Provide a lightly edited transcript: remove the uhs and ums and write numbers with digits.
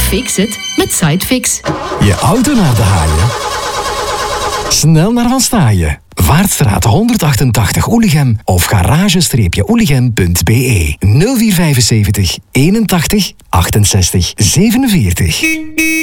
Fix het met Sidefix. Je auto naar de haaien? Snel naar Van Staaien. Vaartstraat 188 Oelichem of garage-oelichem.be 0475 81 68 47.